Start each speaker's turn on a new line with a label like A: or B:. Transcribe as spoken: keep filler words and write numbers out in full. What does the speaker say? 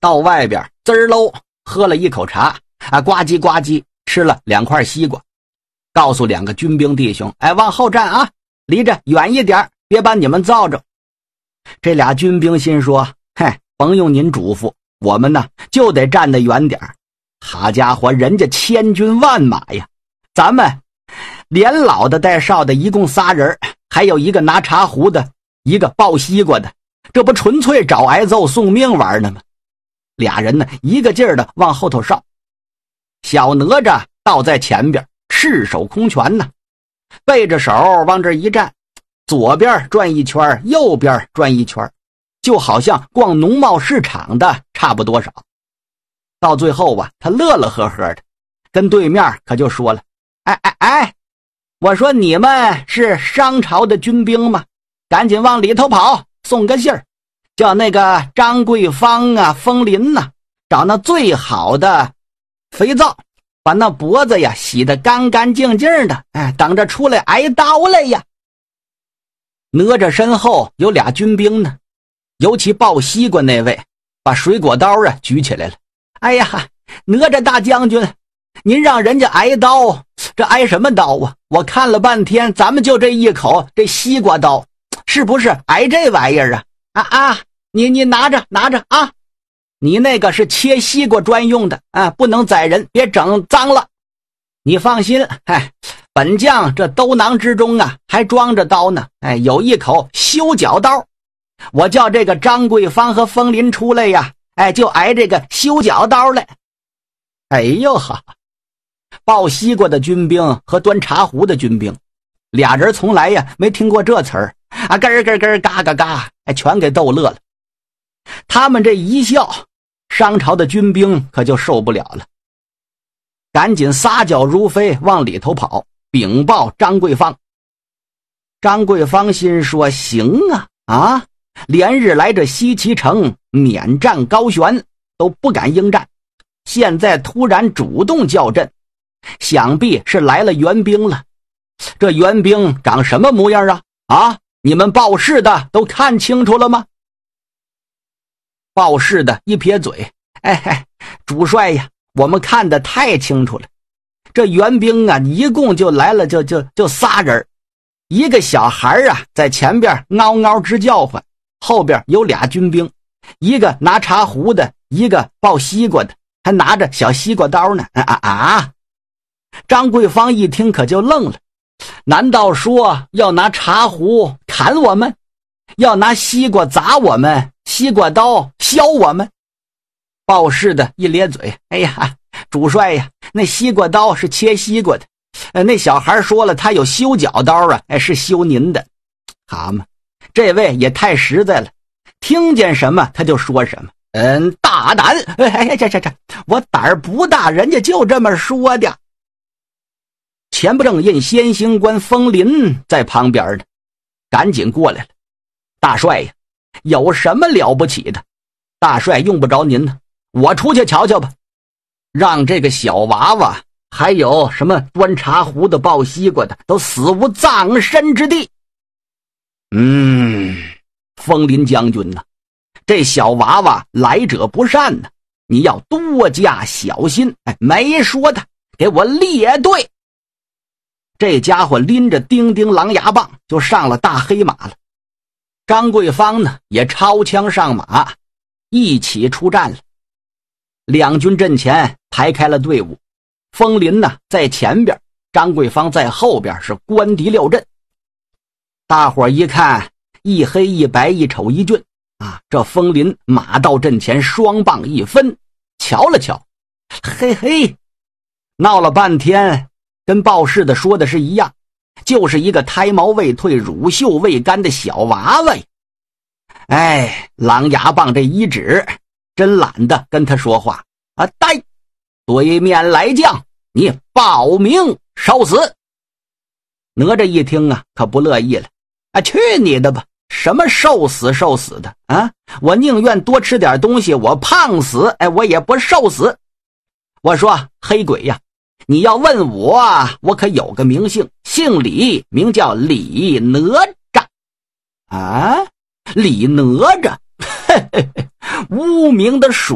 A: 到外边滋儿喽喝了一口茶啊，呱唧呱唧吃了两块西瓜，告诉两个军兵弟兄，哎，往后站啊，离着远一点，别把你们遭着。这俩军兵心说，嘿，甭用您嘱咐，我们呢就得站得远点。好家伙，人家千军万马呀，咱们连老的带少的一共仨人，还有一个拿茶壶的，一个抱西瓜的，这不纯粹找挨揍送命玩呢吗？俩人呢一个劲儿的往后头上，小哪吒倒在前边，赤手空拳呢，背着手往这一站，左边转一圈，右边转一圈，就好像逛农贸市场的差不多少。到最后吧，他乐乐呵呵的，跟对面可就说了，哎哎哎，我说你们是商朝的军兵吗？赶紧往里头跑，送个信儿，叫那个张桂芳啊、风林呐、啊，找那最好的肥皂，把那脖子呀洗得干干净净的，哎，等着出来挨刀来呀。哪吒身后有俩军兵呢，尤其抱西瓜那位把水果刀啊举起来了。哎呀，哪吒大将军，您让人家挨刀，这挨什么刀啊？我看了半天，咱们就这一口这西瓜刀，是不是挨这玩意儿啊？啊啊，你你拿着拿着啊，你那个是切西瓜专用的啊，不能宰人，别整脏了。你放心，哎，本将这兜囊之中啊还装着刀呢，哎，有一口修脚刀，我叫这个张桂芳和风林出来呀，哎，就挨这个修脚刀来。哎呦哈，抱西瓜的军兵和端茶壶的军兵，俩人从来呀没听过这词儿啊，咯咯咯嘎嘎嘎，哎，全给逗乐了。他们这一笑，商朝的军兵可就受不了了，赶紧撒脚如飞往里头跑，禀报张桂芳。张桂芳心说，行啊啊，连日来这西岐城免战高悬，都不敢应战，现在突然主动叫阵，想必是来了援兵了。这援兵长什么模样啊？啊，你们报事的都看清楚了吗？报事的一撇嘴，哎哎，主帅呀，我们看得太清楚了。这援兵啊，一共就来了就就就仨人，一个小孩啊在前边嗷嗷直叫唤，后边有俩军兵，一个拿茶壶的，一个抱西瓜的，还拿着小西瓜刀呢。啊啊啊！张桂芳一听可就愣了，难道说要拿茶壶砍我们，要拿西瓜砸我们，西瓜刀削我们？报事的一咧嘴，哎呀，主帅呀，那西瓜刀是切西瓜的，呃，那小孩说了他有修脚刀啊，哎，是修您的。好嘛，这位也太实在了，听见什么他就说什么。嗯，大胆！哎呀，这这这，我胆儿不大，人家就这么说的。前不正印先行官风林在旁边呢，赶紧过来了。大帅呀，有什么了不起的？大帅用不着您呢，我出去瞧瞧吧。让这个小娃娃还有什么端茶壶的抱西瓜的都死无葬身之地。嗯，风林将军呢，这小娃娃来者不善呢，你要多加小心。哎，没说的，给我列队。这家伙拎着叮叮狼牙棒就上了大黑马了。张桂芳呢也抄枪上马，一起出战了。两军阵前排开了队伍，风林呢在前边，张桂芳在后边，是官敌六阵。大伙一看，一黑一白一丑一俊啊，这风林马到阵前，双棒一分，瞧了瞧，嘿嘿，闹了半天跟报事的说的是一样，就是一个胎毛未退乳臭未干的小娃娃。哎，狼牙棒这一指，真懒得跟他说话啊！呆，对面来将，你报名受死。哪吒一听啊，可不乐意了啊！去你的吧，什么受死受死的啊！我宁愿多吃点东西，我胖死，哎，我也不受死。我说黑鬼呀，你要问我，我可有个名姓，姓李，名叫李哪吒啊，李哪吒，嘿嘿嘿，无名的鼠。